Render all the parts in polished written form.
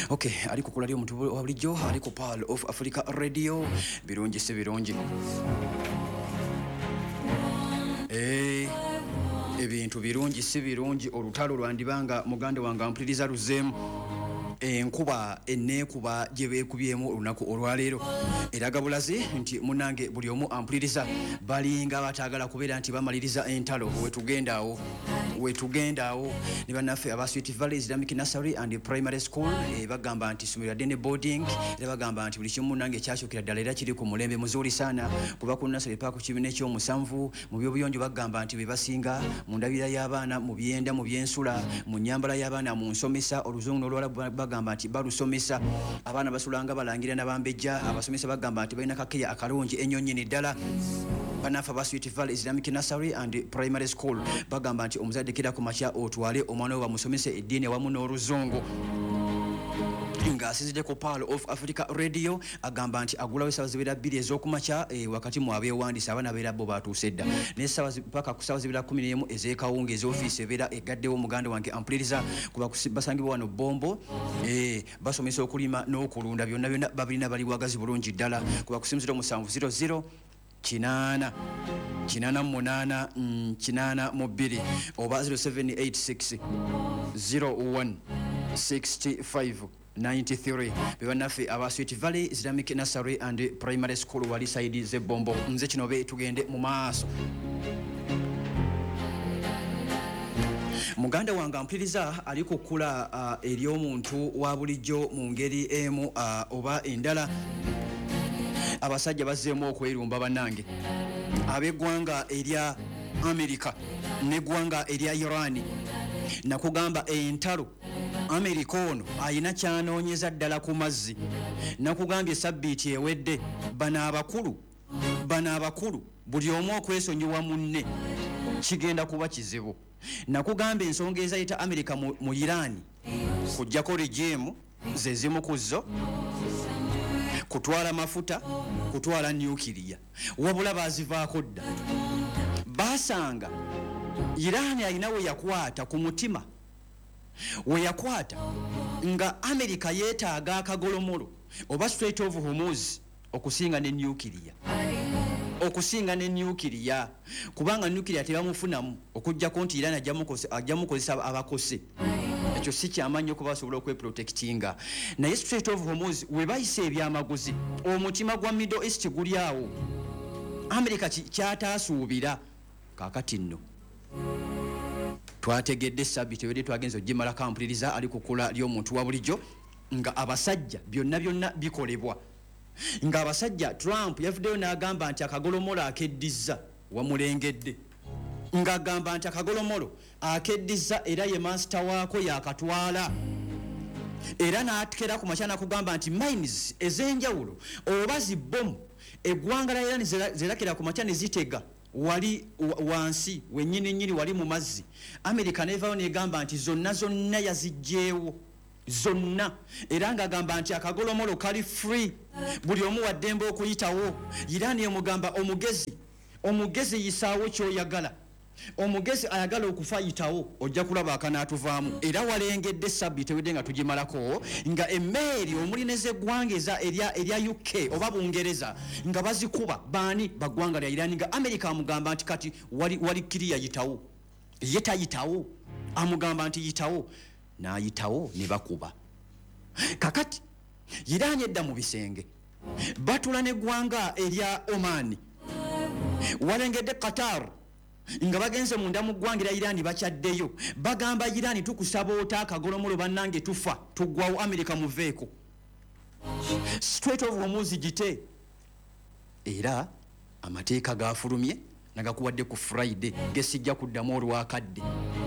Okay, ali kukola lyo omuntu wa bulijjo ali ku Pearl of Africa Radio. Birungi si birungi. Ebintu birungi si birungi olutalo lwandibanga mugande wange ampuliriza luzeemu. Enkuba enekuba gye beekubyemu olunaku olwaleero eraga bulazi nti munange buli omu ampuliriza balinga bataagala kubeera nti bamaliriza entalo wetugendaawo ne bannaffe aba Sweet Valley Islamic Nursery and Primary School bagamba nti somero yadde ne boarding era bagamba nti buli kimu munange ekyakyukira ddala era kiri ku mulembe muzuuli sana kuba ku nursery park ku kibiina eky'omusanvu mu byobuyonjo bagamba nti be basinga mu ndabira y'abaana mu byenda mu byensula mu nnyambala y'abaana mu nsomesa oluzungu n'olwalabu bagamba nti balusomesa abaana basulanga balangira n'abambejja abasomesa bagamba nti balina kakeya akalungi ennyo nnyini ddala banafa ba Sweet Valley Islamic Nursery and Primary School bagamba nti omuzadde kira ku makya otwale omwana we bamusomese eddiini awamu n'oluzungu nga asizidde ku Pearl of Africa Radio agamba nti agulawo essaawa zibeera 2 ez'okumakya wakati mu abeewandiisa abaana beera bo batuuse dda n'essaawa paka ku ssaawa zibeera 11 ez'ekawungeezi ofiisi ebeera egaddewo muganda wange ampuliriza kuba basangibwa wano Bombo basomesa okulima n'okulunda byonna byonna babirina bali bwagazi bulungi ddala kuba ku simu 0700 kinana 88 oba 0786 01 65 93 bebanaffe aba Sweet Valley Islamic Nursery and Primary School wali side ze Bombo nze kino be tugende mu maaso muganda wange ampuliriza ali kukula eri omuntu wa bulijjo mu ngeri emu oba endala abasajja bazzeemu okwerumba bannange ab'eggwanga erya Amerika n'eggwanga erya Iran nakugamba entalo Amerika ono ayina kyanoonyeza ddala ku mazzi nakugambye sabbiiti ewedde bano abakulu buli omu okwesonyiwa munne kigenda kuba kizibu nakugamba ensonga ezayita Amerika mu Iran kujjako regimu ze zimu ku zo kutwala mafuta kutwala nuclear wabula bazivaako dda basanga Iran ayina we yakwata ku mutima we yakwata nga Amerika yeetaaga akagolomolo oba Strait of Hormuz okusinga ne nuclear kubanga nuclear tebamufunamu okujjako nti Iran ajjamukozesa abakose ekyo si kyamanyi okuba basobola okweprotectinga naye Strait of Hormuz we bayise ebyamaguzi omutima gwa Middle East guli awo Amerika kyataasuubira kaakati nno twategedde sabbiiti ewedde twagenza ogimala kampuliriza ali kukula ly'omuntu wa bulijjo nga abasajja byonna bikolebwa nga abasajja Trump yavuddeyo n'agamba nti akagolomolo akeddizza wamulengedde ng'agamba nti akagolomolo akeddizza era ye mansita waako yakatwala era n'atekera ku makya n'akugamba nti mines ez'enjawulo oba zibbomu eggwanga lya Iran zerakira ku makya ne zitega wali wansi wennyini wali mu mazzi Amerika nevayo negamba nti zonna yazijjeewo zonna era ng'agamba nti akagolomolo kali free buli omu waddembe okuyitawo Iran yemugamba omugezi yisaawo kyoyagala omugezi ayagala okufa yitawo ojja kulaba akanaatuvaamu era walengedde sabbiiti ewedde nga tugimalako nga emmeeri omulinaze eggwanga erya UK oba Bungereza nga bazikuba baani baggwanga lya Iran nga Amerika amugamba nti kati wali kiriya yitawo ye tayitawo amugamba nti yitawo n'ayitawo ne bakuba kakati Iran edda mu bisenge batula n'eggwanga erya Oman walengedde Qatar nga bagenze munda mu ggwanga lya Iran bakyaddeyo bagamba Iran tukusaba ota akagolomolo bannange tufa tuggwawo Amerika muveeko Strait of Hormuz gite era amateeka gafulumye nagakuwadde ku Friday gesijja kuddamu olwakadde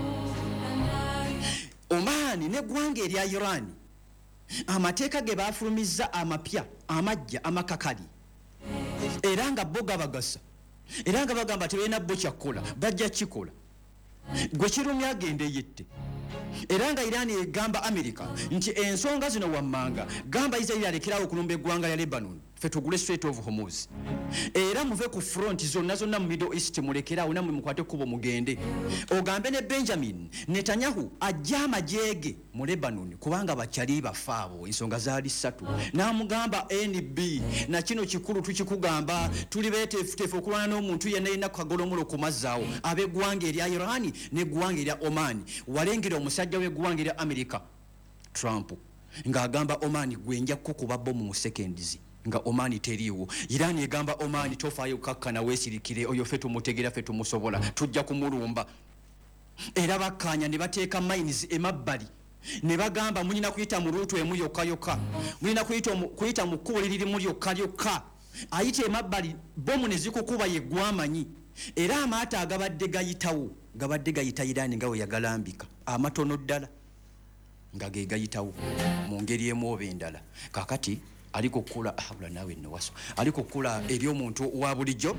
Oman n'eggwanga erya Iran amateeka ge bafulumizza amapya amajja amakakali era nga bo gabagasa era nga bagamba tebalina bo kyakkola bajja kikola gwe kirumya agende yette era nga Iran egamba Amerika nti ensonga zino wammanga gamba Israel alekerawo okulumba eggwanga lya Lebanon ffe tugule Strait of Hormuz era muve ku front zonna mu Middle East mulekera namwe mukwate kubo mugende ogambe ne Benjamin Netanyahu ajja amajege mu Lebanon kubanga bakyali bafaabo ensonga zaali 3 n'amugamba NB na kino kikulu tukikugamba tuli betefutefu okulwana n'omuntu yenna yenna kagolomulo ku mazzaawo ab'eggwanga erya Iran n'eggwanga erya Oman walengera omusajja w'eggwanga erya America Trump ng'agamba Oman gwenja kukuba bomu mu seconds nga Oman teriiwo Iran egamba Oman tofaayo kakkana weesirikire oyo ffe tumutegera ffe tumusobola tujja kumulumba era bakkaanya ne bateeka mines emabbali ne bagamba mulina kuyita mu ruutu emu yokka mulina kuyita mu kkubo liririmu lyokka ayita emabbali bomu ne zikukuba yeggwamanyi era amaato agabadde gayita Iran nga we yagalambika amatono ddala nga ge gayitawo mu ngeri emu oba endala kakati aliko kula abula nawe nnewaso aliko kula eri omuntu wa bulijjo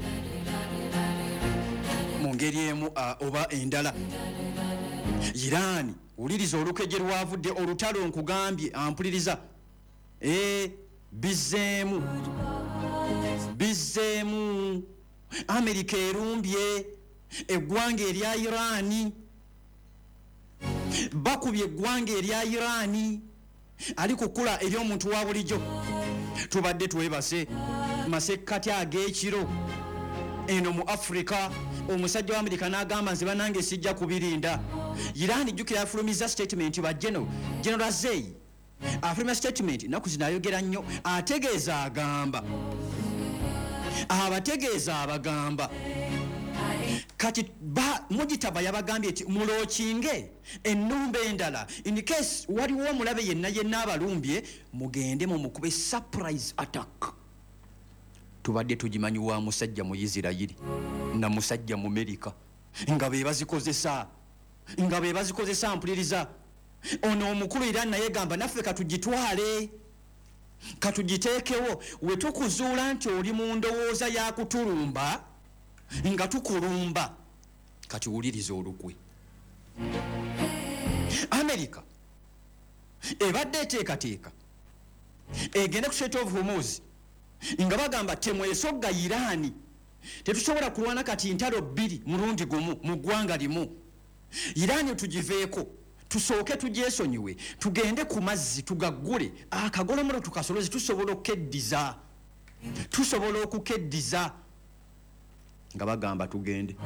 mu ngeri emu oba endala Iran uliriza olukeje lwavudde olutalo nkugambye ampuliriza bizeemu Amerika erumbye eggwanga erya Iran bakubye eggwanga erya Iran aliko kula eri omuntu wa bulijjo tubadde twebase masekkati ag'ekiro eno mu Africa omusajja wa Amerika n'agamba nze banange sijja kubirinda Iran jjukira afulumiza statement ba General Zey afulumya statement naku zino ayogera nnyo ategeeza agamba abategeeza abagamba kati mujitaba yabagambye eti mulokinge ennumba endala in case waliwo omulabe yenna abalumbye mugende mu mukube surprise attack tubadde tugimanyi wa musajja mu Isirayiri na musajja mu Amerika nga be bazikozesa mpuliriza ono omukulu Iran naye gamba naffe katugitwale katugiteekewo we tukuzuula nti oli mu ndowooza ya kutulumba nga tukulumba kati wuliriza olukwe Amerika ebadde eteekateeka egende ku Strait of Hormuz nga bagamba temwesogga Iran tetusobola kulwana kati ntalo 2 mulundi gumu mu ggwanga limu Iran tugiveeko tusooke tugyesonyiwe tugende ku mazzi tugaggule akagolomolo tukasoloze tusobola okukeddiza nga bagamba tugende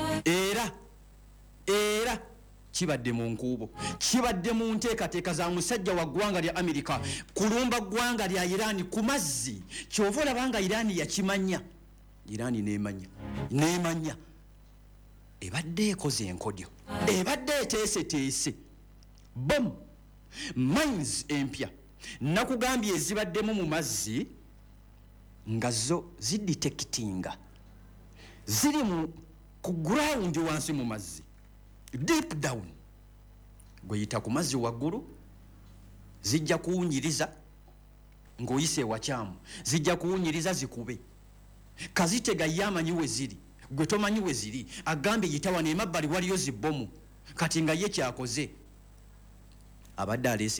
era kibadde mu nkuubo kibadde mu nteekateeka za musajja wa ggwanga lya Amerika kulumba ggwanga lya Iran ku mazzi kyova olabanga Iran yakimanya Iran neemanya ebadde ekoze enkodyo ebadde eteeseteese bom mines empya nakugambye ezibaddemu mu mazzi nga zo zidetectinga ziri ku ground wansi mu mazzi deep down gweyita ku mazzi waggulu zijja kuwunyiriza ng'oyise ewakyamu zijja kuwunyiriza zikube kazitega yamanyi we ziri gwe tomanyi we ziri agambye yitawa n'emabbali waliyo zibbomu kati nga ye kyakoze abadde aleese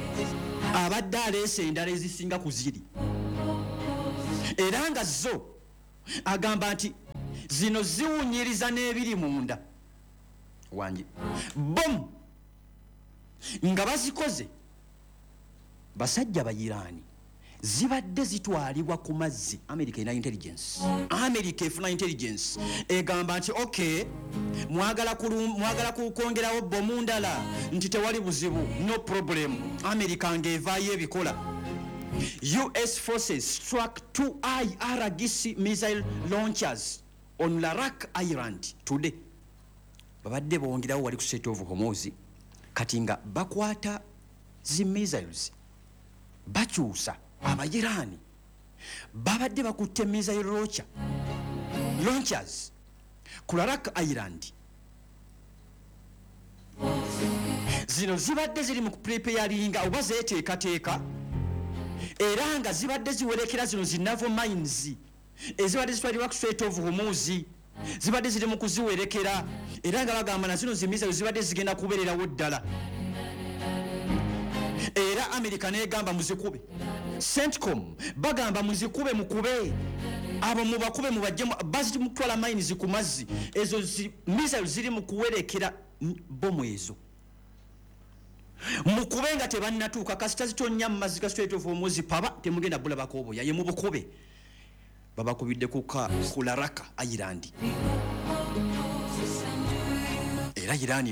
endala ezisinga ku ziri era nga zo agamba nti zino ziwunyiriza n'ebiri munda wangi bom nga bazikoze basajja ba Iran zibadde zitwalibwa ku mazzi America ina intelligence America efuna intelligence egamba nti okay mwagala kukongerawo bomu ndala nti tewali buzibu no problem America ngevaayo ebikola US forces struck 2 IRGC missile launchers on Larak Island today babadde bongerawo wali ku Strait of Hormuz kati nga bakwata zi missiles bakyusa abayirani babadde bakutte missile launchers ku Larak Island zino zibadde ziri mu preparinga oba zeteekateeka era nga zibadde ziwerekera zino zinavo mines ezibadde zitwalibwa ku Strait of Hormuz zibadde ziri mu kuziwerekera era nga bagamba na zino zimiza zibadde zigenda kubeererawo ddala era Amerika neegamba muzikube Centcom bagamba muzikube mukube abo mubakube mubajjemu baziti mutwala mines ku mazzi ezo missile ziri mu kuwerekera bomu ezo mukube nga tebannatuuka kasita zitonya mu mazzi ga Strait of Hormuz paba temugenda bulabako oboya ye mubukube babakubidde ku Laraka Island era Irani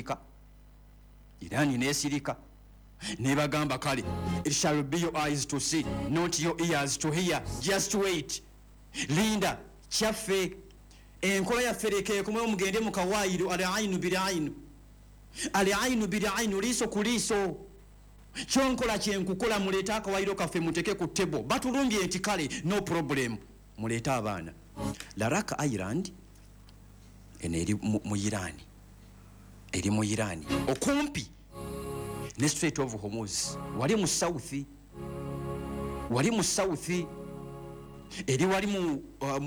nesirika nebagamba kale it shall be your eyes to see not your ears to hear just wait linda kyaffe enkola yaffe lekeekumwe mugende mu kawayiro al-ainu bil-ainu liiso ku liiso kyonkola kyenkukola muleeta akawayiro kaffe muteke ku tebo batulumbye nti kale no problem muleeta abaana Laraka Island eno eri mu Irani okumpi ne Strait of Hormuz wali mu south eri wali mu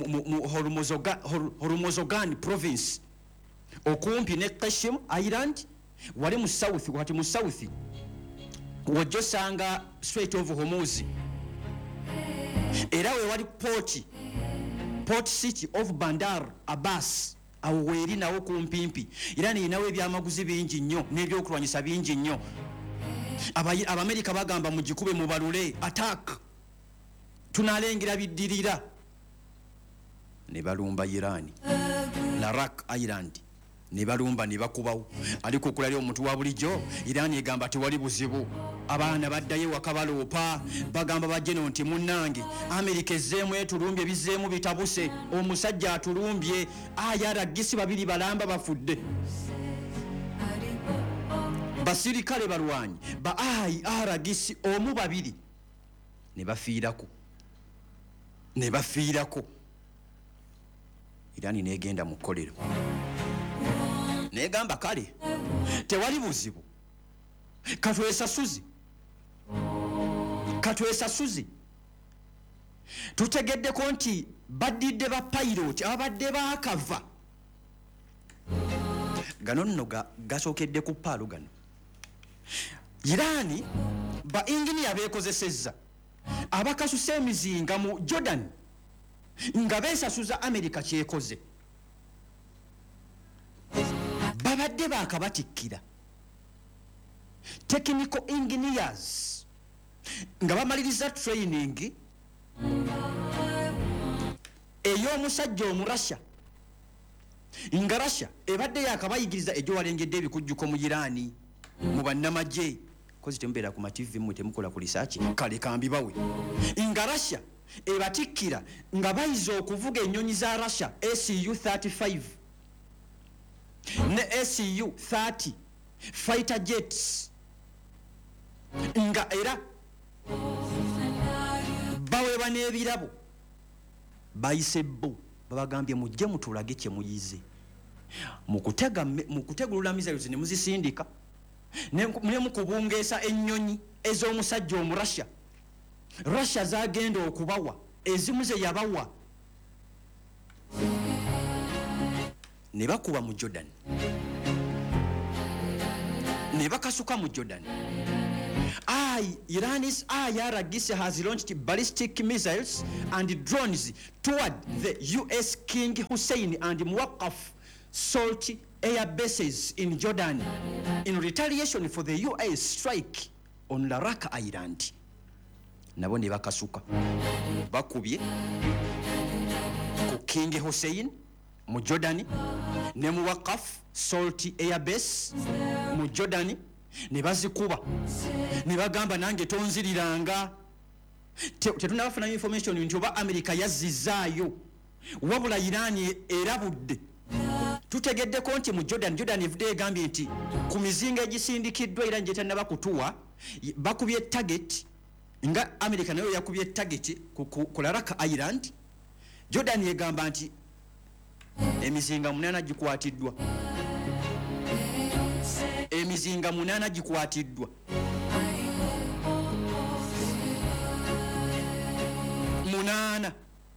Hormozgan province okumpi ne Qashim Island wali mu south wati mu south wajosanga Strait of Hormuz era we wali port city of Bandar Abbas awo weeri nawo kumpimpi era ninawo ebyamaguzi bingi nnyo n'ebyokulwanyisa bingi nnyo Abamerika bagamba mugikube mubalule attack tunalengera biddirira ne balumba Irani Laraka Island ne balumba ne bakubawo aliko okulali omuntu wa bulijjo Irani egamba tewali buzibu abaana baddayo wakabaloopa bagamba bajjeno nti munnange Amerika ezzeemu etulumbye bizzeemu bitabuse omusajja atulumbye ayaragisi babiri balamba bafudde basirikale balwanyi ba aragisi omu babiri ne bafiirako Irani negenda mu kkolero negamba kale tewali buzibu katwesasuze tutegeddeko nti badidde ba pilot abadde baakava gano nno gasookedde ku paalo gano Irani ba inginiya beekozesezza abakasusa emizinga mu Jordan nga beesasuza Amerika kyekoze babadde baakabatikkira technical engineers nga bamaliriza training ey'omusajja omurasha nga Russia ebadde yakabayigiriza egyo walengedde ebikujjuko mu Irani mu bannamagye kozi tembeera ku mativi mmwe temukola ku research kale kambibawe nga Russia ebatikkira nga bayiza okuvuga ennyonyi za Russia Su-35 ne Su-30 fighter jets nga era baweeba n'ebirabo bayise bo babagambye mujje mutulage kye muyize mu kutegulula missiles ne muzisindika ne mukubungeesa ennyonyi ez'omusajja omurasha Russia zagenda okubawa ezimu ze yabawa ne bakuba mu Jordan ne bakasuka mu Jordan Iran's IRGC has launched ballistic missiles and drones toward the US King Hussein and Muwaqqaf Salt air bases in Jordan in retaliation for the US strike on Laraka Island. Nabo ne bakasuka bakubye ku King Hussein mu Jordan ne Muwaqqaf Salt air base mu Jordan ne bazikuba ne bagamba nange tonziriranga tetunabafuna information nti oba America yazzizaayo wabula Irani erabudde tutegeddeko nti mu Jordan evudde egambye nti ku mizinga egisindikiddwa era njetanaba kutuwa bakubye target nga America nayo yakubye target ku Laraka Island. Jordan yegamba nti emizinga 8 gikwatiddwa emizinga 8 gikwatiddwa munana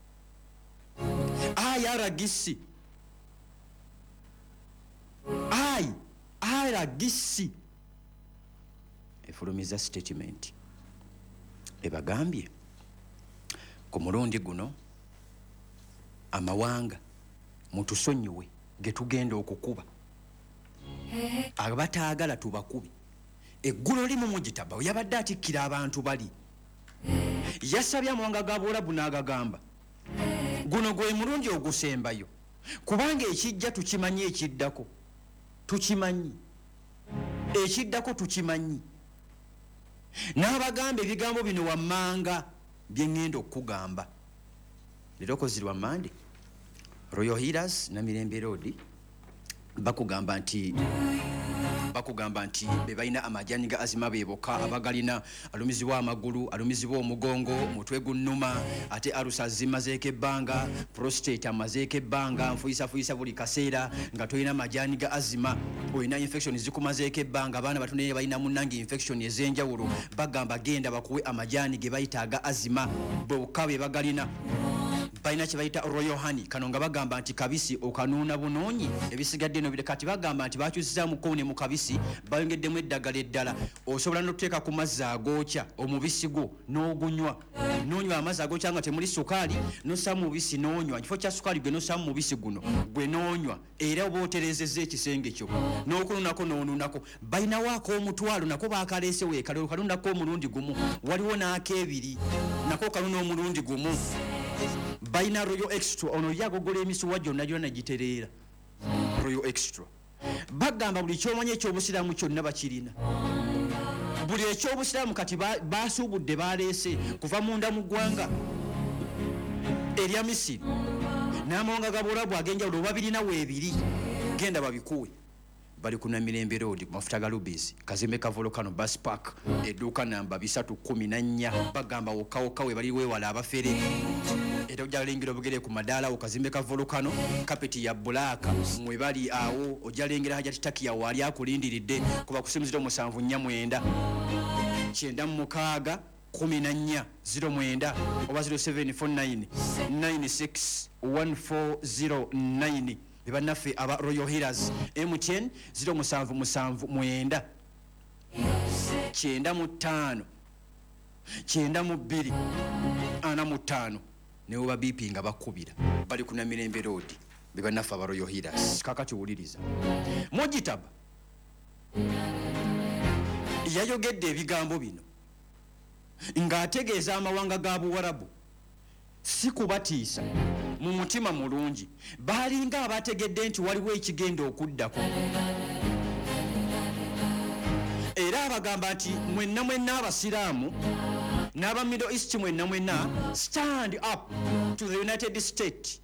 IRGC efulumiza statement ebagambye ku mulundi guno amawanga mutusonyiwe getugenda okukuba abataagala tubakubi. Eggulo limu Mujitaba yabadde atikkira abantu bali yasabye amawanga ga Buwarabu n'agagamba guno gwe mulungi ogusembayo kubanga ekijja tukimanyi, ekiddako tukimanyi, ekiddako tukimanyi. N'abagamba ebigambo bino wammanga bye ŋŋenda okugamba. Leero kozirwa Mande Royal Healers na Mirembe Road bakugamba nti be balina amajani ga azima beeboka abagalina alumizibwa amagulu, alumizibwa omugongo, mutwe gunnuma, ate alusa zimazeeko ebbanga, prostate amazeeko ebbanga, nfuyisa buli kaseera nga tolina amajani ga azima, olina infection zikumazeeko ebbanga, abaana batonere balina munnange infection ez'enjawulo, bagamba genda bakuwe amajani ge bayita aga azima bokka be bagalina. Balina kye bayita Royal Honey, kano nga bagamba nti kabisi okanuuna bunoonyi, ebisigadde no kati bagamba nti bakyusizaamu koone mu kabisi bayongeddemu eddagala eddala. Osobola n'otuteeka ku mazzi agookya omubisi gwo n'ogunywa, n'onywa amazzi agookya nga temuli sukaali, n'ossaamu mubisi n'onywa, kifo kya sukaali gwe n'ossaamu mubisi guno gwe n'onywa, era oba otereezezza ekisenge kyo n'okununako n'onuunako. Balinawo ak'omutwalo nako baakaleese weekale, okanunako omulundi gumu, waliwo n'akeebiri nako okanuna omulundi gumu. Balina Royal Extra, ono yagogola emisuwa gyonna gyonna gitereera Royal Extra. Bagamba buli kyomanya ekyobusiraamu kyonna bakirina, buli ekyobusiraamu kati basuubudde baleese kuva munda mu ggwanga erya Misiri n'amawanga ga Buwarabu ag'enjawulo babirina weebiri, genda babikuwe. Bali ku Namirembe Road ku mafuta ga Rubies, kazimbe ka Volcano Bus Park, edduuka namba 314. Bagamba wokawoka we bali weewala abafere, era ojalengera obugere ku madaala okazimbe ka Volcano, kapeti ya bulaka mwe bali awo, ojalengera Hajati Takiya wali akulindiridde kuba kusimuzira 749 96 14 09 oba 0749 96 1409. Bannaffe aba Royal Healers MTN 0779 95 92 45 newo ba BP nga bakubira. Bali ku Namirembe Road bannaffe aba Royal Healers. Kakati wuliriza Mujitaba yayogedde ebigambo bino ng'ategeeza amawanga ga Buwarabu si kubatiisa, mu mutima mulungi, balinga abategedde nti waliwo ekigenda okuddako, era abagamba nti mwenna abasiraamu n'aba Middle East mwenna stand up to the United States.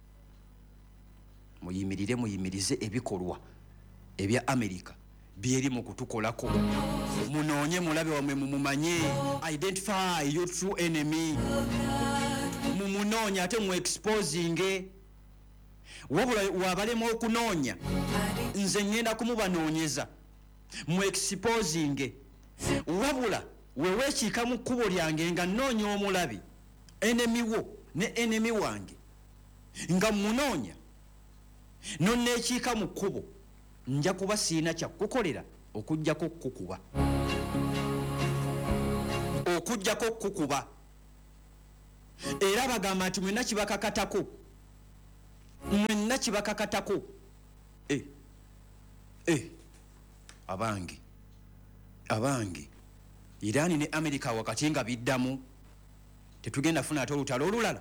Muyimirize ebikolwa ebya America byeri mu kutukolako, munoonye mulabe wamwe mumumanye, identify your true enemy, mumunoonya ate mu exposing. Wabula wabalema okunoonya, nze ngenda kumubanoonyeza mu exposing. Wabula weweekiika mu kkubo lyange nga nnoonya omulabi, enemy wo ne enemy wange nga munoonya, nonneekiika mu kkubo, nja kuba siina kyakukolera okujjako kukuba. Era bagamba nti mwenna kibakakatako. Abange Irani ne America wakati nga biddamu, tetugenda funa ate olutalo olulala.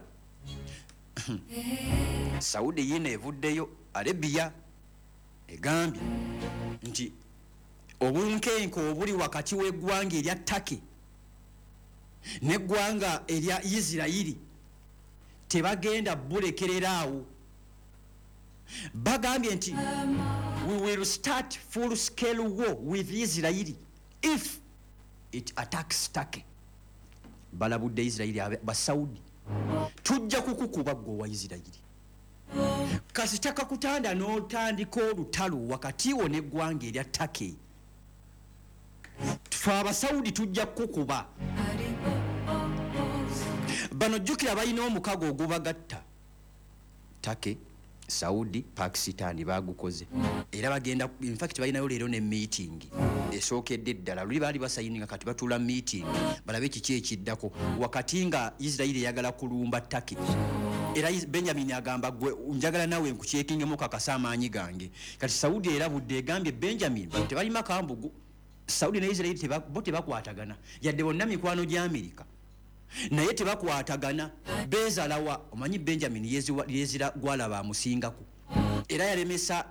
Saudi yina evuddeyo, Arabia egambye nti obunkenke obuli wakati w'eggwanga erya Turkey n'eggwanga erya Isirairi tebagenda bulekerera awo. Bagambye nti we will start full scale war with Israel if it attacks Turkey. Balabudde Israeli ba Saudi, tujja kukukuba gwe wa Israeli. Kasitaka kutanda n'otandika olutalo wakati wo n'eggwanga erya Turkey, tufa Abasaudi tujja kukuba. Bano jjukira balina omukago ogubagatta, Turkey, Saudi, Pakistan bagukoze, era bagenda, in fact balinayo leero ne meeting esookedde ddala luli baali basayininga kati batula meeting balabe kiki ekiddako wakati nga Israel eyagala kulumba Turkey era Benjamin agamba gwe njagala nawe nkukyekingemu kakasa amaanyi gange kati Saudi era budde egambye Benjamin tebalima kambugu Saudi ne Israel bo tebakwatagana yadde bonna mikwano gya Amerika naye tebakwatagana beezalawa omanyi Benjamin yezira gwalaba amusingako era yalemesa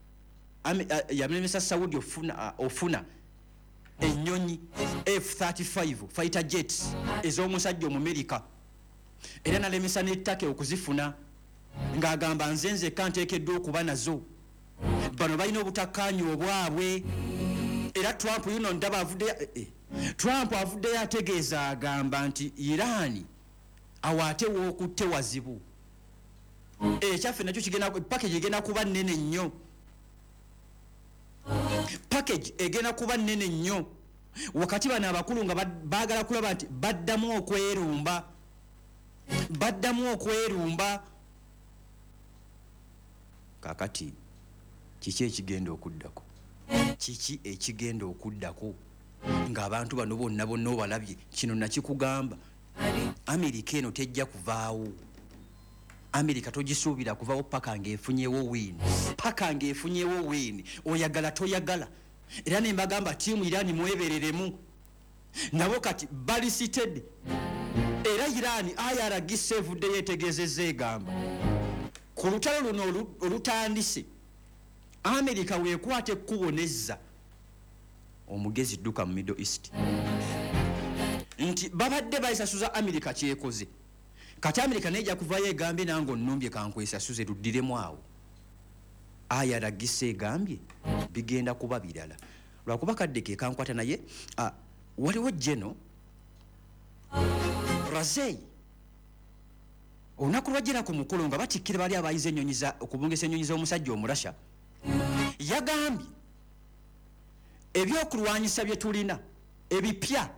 Saudi ofuna ennyonyi F-35 fighter jets ez'omusajja Omumerika era nalemesa n'ettake okuzifuna ng'agamba nzenze kanteekeddwa okuba nazo bano balina obutakkaanyi obwabwe era Trump yuno ndaba Trump avuddeyo ategeeza agamba nti Iran awaatewo okutte wazibu ekyaffe nakyo package egenda kuba nnene nnyo package egenda kuba nnene nnyo wakati bano abakulu nga baagala kulaba nti baddamu okwerumba kakati kiki ekigenda okuddako ng'abantu bano bonna obalabye kino nakikugamba Amerika eno tejja kuvaawo Amerika togisuubira kuvaawo paka ng'efunyewo win oyagala toyagala era ne mbagamba tiimu Iran mwebereremu nabo kati balisitedde era Iran IRGC evuddeyo etegeezezza egamba ku lutalo luno olutandise Amerika weekwate ekkubo nezza omugezi dduka mu Middle East nti babadde bayisasuza Amerika kyekoze kati Amerika neja kuvaayo egambye nange onnumbye kankwesasuze luddiremu awo IRGC egambye bigenda kuba birala lwakuba kadde ke kankwata naye waliwo General Razei olunaku lwajjira ku mukolo nga batikkira bali abayize okubungisa ennyonyi z'omusajja Omurasha yagambye ebyokulwanyisa bye tulina ebipya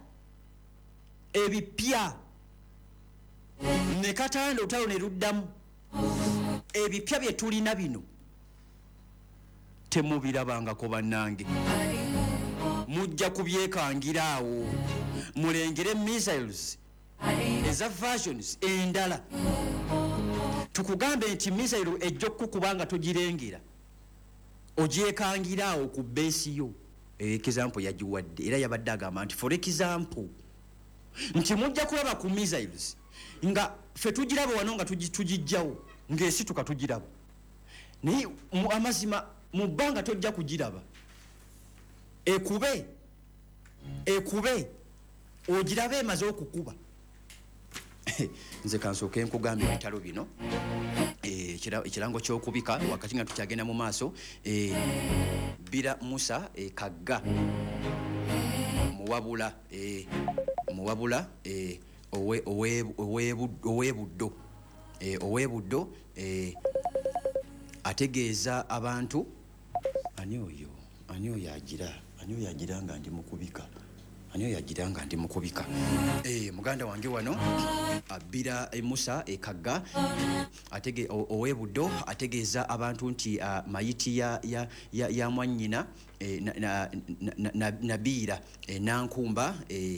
ne katanda olutalo ne luddamu ebipya bye tulina bino temubirabangako bannange mujja kubyekangira awo mulengere missiles eza versions endala tukugambe nti missile ejja okukubanga togirengera ogyekangira awo ku base yo example yagiwadde era yabadde agamba nti for example nti mujja kulaba ku missiles nga fe tugiraba wano nga tugijjawo ng'esituka tugiraba naye amazima mu bbanga tojja kugiraba ekube ogirabe emaze okukuba nze kansooke nkugambye ebitalo bino ekirango ky'okubika wakati nga tukyagenda mu maaso Bira Musa Kagga muwabula ow'ebuddo ategeeza abantu ani oyo agira nga ndi mukubika muganda wange wano Bira Musa Kagga ow'ebuddo ategeeza abantu nti mayiti ya mwannyina Nabiira Nankumba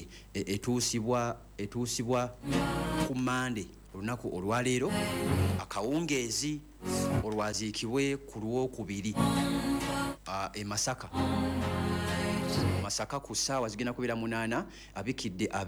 etuusibwa ku Mande olunaku olwaleero akawungeezi olwaziikibwe ku Lwokubiri e Masaka ku ssaawa zigenda kubeera 8 abikidde